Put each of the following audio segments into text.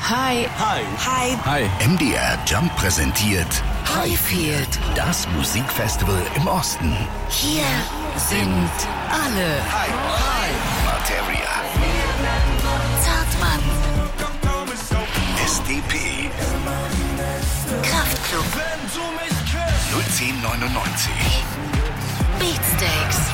Hi. Hi. Hi. Hi. MDR Jump präsentiert Highfield. Das Musikfestival im Osten. Hier sind alle. Hi. Materia. Zartmann. SDP. Kraftklub. 01099. Beatsteaks.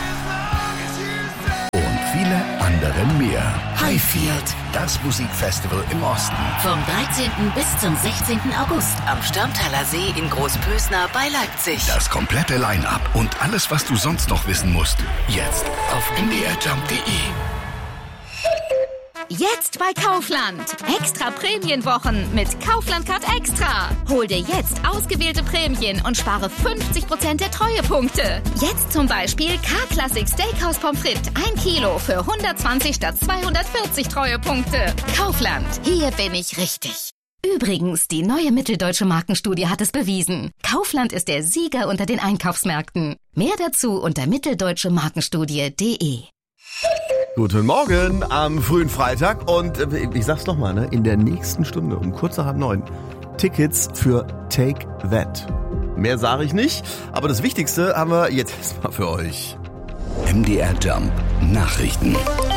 Und viele andere mehr. Highfield. Das Musikfestival im Osten. Vom 13. bis zum 16. August am Stammtaler See in Großpösner bei Leipzig. Das komplette Line-Up und alles, was du sonst noch wissen musst. Jetzt auf mdrjump.de. Jetzt bei Kaufland. Extra Prämienwochen mit Kaufland Card Extra. Hol dir jetzt ausgewählte Prämien und spare 50% der Treuepunkte. Jetzt zum Beispiel K-Classic Steakhouse Pommes frites 1 Kilo für 120 statt 240 Treuepunkte. Kaufland. Hier bin ich richtig. Übrigens, die neue Mitteldeutsche Markenstudie hat es bewiesen. Kaufland ist der Sieger unter den Einkaufsmärkten. Mehr dazu unter mitteldeutschemarkenstudie.de. Guten Morgen am frühen Freitag und ich sag's nochmal, ne, in der nächsten Stunde um kurz nach 8:30 Tickets für Take That. Mehr sage ich nicht, aber das Wichtigste haben wir jetzt erstmal für euch. MDR Jump Nachrichten.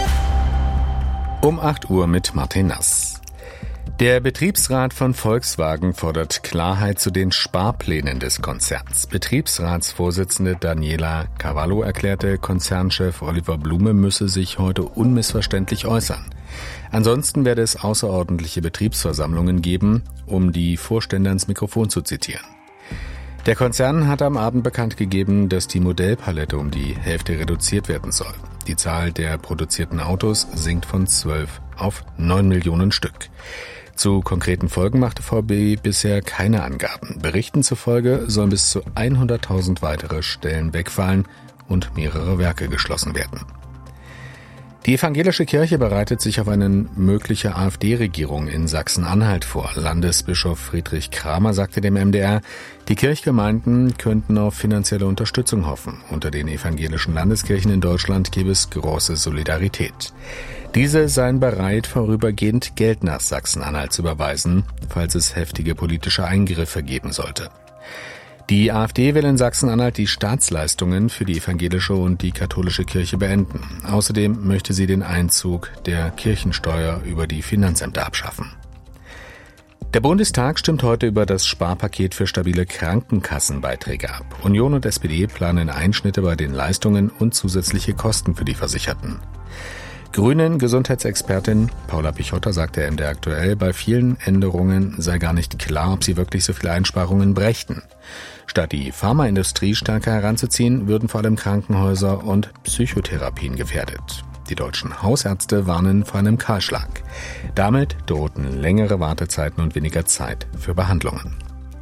Um 8 Uhr mit Martin Nass. Der Betriebsrat von Volkswagen fordert Klarheit zu den Sparplänen des Konzerns. Betriebsratsvorsitzende Daniela Cavallo erklärte, Konzernchef Oliver Blume müsse sich heute unmissverständlich äußern. Ansonsten werde es außerordentliche Betriebsversammlungen geben, um die Vorstände ans Mikrofon zu zitieren. Der Konzern hat am Abend bekannt gegeben, dass die Modellpalette um die Hälfte reduziert werden soll. Die Zahl der produzierten Autos sinkt von 12 auf 9 Millionen Stück. Zu konkreten Folgen machte VW bisher keine Angaben. Berichten zufolge sollen bis zu 100.000 weitere Stellen wegfallen und mehrere Werke geschlossen werden. Die evangelische Kirche bereitet sich auf eine mögliche AfD-Regierung in Sachsen-Anhalt vor. Landesbischof Friedrich Kramer sagte dem MDR, die Kirchgemeinden könnten auf finanzielle Unterstützung hoffen. Unter den evangelischen Landeskirchen in Deutschland gäbe es große Solidarität. Diese seien bereit, vorübergehend Geld nach Sachsen-Anhalt zu überweisen, falls es heftige politische Eingriffe geben sollte. Die AfD will in Sachsen-Anhalt die Staatsleistungen für die evangelische und die katholische Kirche beenden. Außerdem möchte sie den Einzug der Kirchensteuer über die Finanzämter abschaffen. Der Bundestag stimmt heute über das Sparpaket für stabile Krankenkassenbeiträge ab. Union und SPD planen Einschnitte bei den Leistungen und zusätzliche Kosten für die Versicherten. Grünen Gesundheitsexpertin Paula Pichotta sagte der MDR aktuell, bei vielen Änderungen sei gar nicht klar, ob sie wirklich so viele Einsparungen brächten. Statt die Pharmaindustrie stärker heranzuziehen, würden vor allem Krankenhäuser und Psychotherapien gefährdet. Die deutschen Hausärzte warnen vor einem Kahlschlag. Damit drohten längere Wartezeiten und weniger Zeit für Behandlungen.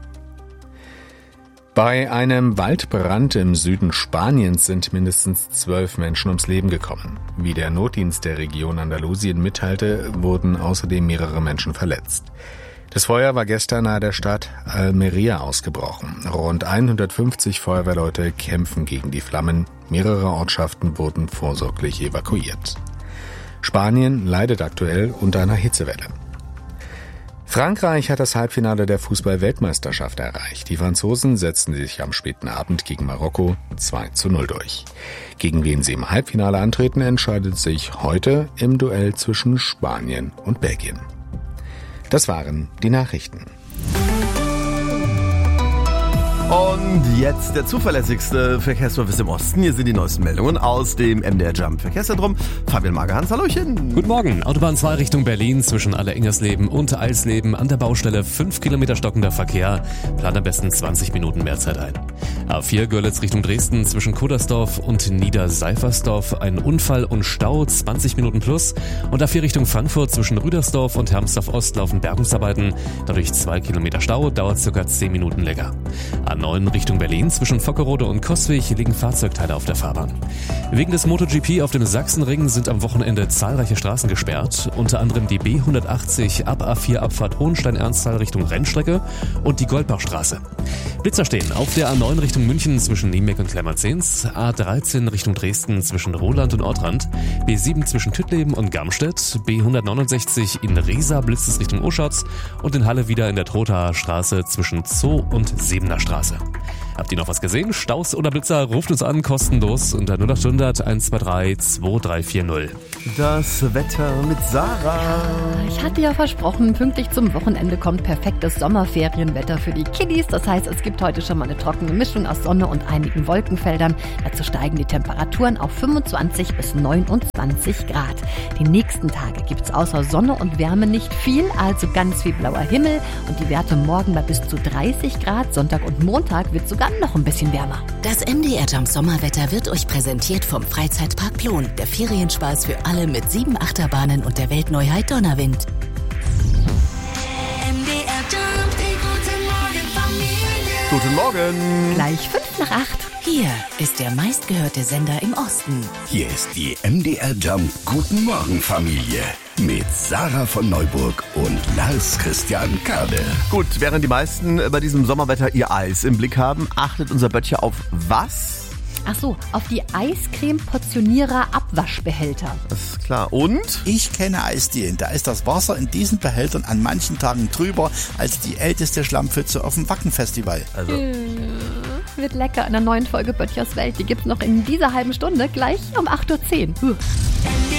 Bei einem Waldbrand im Süden Spaniens sind mindestens 12 Menschen ums Leben gekommen. Wie der Notdienst der Region Andalusien mitteilte, wurden außerdem mehrere Menschen verletzt. Das Feuer war gestern nahe der Stadt Almería ausgebrochen. Rund 150 Feuerwehrleute kämpfen gegen die Flammen. Mehrere Ortschaften wurden vorsorglich evakuiert. Spanien leidet aktuell unter einer Hitzewelle. Frankreich hat das Halbfinale der Fußball-Weltmeisterschaft erreicht. Die Franzosen setzten sich am späten Abend gegen Marokko 2:0 durch. Gegen wen sie im Halbfinale antreten, entscheidet sich heute im Duell zwischen Spanien und Belgien. Das waren die Nachrichten. Und jetzt der zuverlässigste Verkehrsservice im Osten. Hier sind die neuesten Meldungen aus dem MDR Jump Verkehrszentrum. Fabian Magerhans, hallöchen. Guten Morgen. Autobahn 2 Richtung Berlin zwischen Aller-Ingersleben und Eisleben an der Baustelle 5 Kilometer stockender Verkehr. Plan am besten 20 Minuten mehr Zeit ein. A4 Görlitz Richtung Dresden zwischen Kuddersdorf und Niederseifersdorf. Ein Unfall und Stau 20 Minuten plus. Und A4 Richtung Frankfurt zwischen Rüdersdorf und Hermsdorf Ost laufen Bergungsarbeiten. Dadurch 2 Kilometer Stau, dauert ca. 10 Minuten länger. An A9 Richtung Berlin. Zwischen Vockerode und Coswig liegen Fahrzeugteile auf der Fahrbahn. Wegen des MotoGP auf dem Sachsenring sind am Wochenende zahlreiche Straßen gesperrt. Unter anderem die B180 ab A4 Abfahrt Hohenstein-Ernsthal Richtung Rennstrecke und die Goldbachstraße. Blitzer stehen auf der A9 Richtung München zwischen Niemek und Klemmerzens, A13 Richtung Dresden zwischen Roland und Ortrand, B7 zwischen Tüttleben und Gamstedt, B169 in Riesa blitzt es Richtung Oschatz und in Halle wieder in der Trotaer Straße zwischen Zoo und Sebener Straße. Habt ihr noch was gesehen? Staus oder Blitzer? Ruft uns an, kostenlos unter 0800 123 2340. Das Wetter mit Sarah. Ich hatte ja versprochen, pünktlich zum Wochenende kommt perfektes Sommerferienwetter für die Kiddies. Das heißt, es gibt heute schon mal eine trockene Mischung aus Sonne und einigen Wolkenfeldern. Dazu steigen die Temperaturen auf 25 bis 29 Grad. Die nächsten Tage gibt es außer Sonne und Wärme nicht viel, also ganz viel blauer Himmel und die Werte morgen bei bis zu 30 Grad. Sonntag und Montag wird sogar noch ein bisschen wärmer. Das MDR Jump Sommerwetter wird euch präsentiert vom Freizeitpark Plon. Der Ferienspaß für alle mit 7 Achterbahnen und der Weltneuheit Donnerwind. MDR Jump, die Guten Morgen. Gleich 7:55. Hier ist der meistgehörte Sender im Osten. Hier ist die MDR Jump Guten Morgen Familie mit Sarah von Neuburg und Lars Christian Kade. Gut, während die meisten bei diesem Sommerwetter ihr Eis im Blick haben, achtet unser Böttcher auf was? Ach so, auf die Eiscreme-Portionierer-Abwaschbehälter. Das ist klar. Und? Ich kenne Eisdielen. Da ist das Wasser in diesen Behältern an manchen Tagen trüber als die älteste Schlammpfütze auf dem Wackenfestival. Also. Wird lecker in der neuen Folge Böttchers Welt. Die gibt's noch in dieser halben Stunde, gleich um 8:10 Uhr.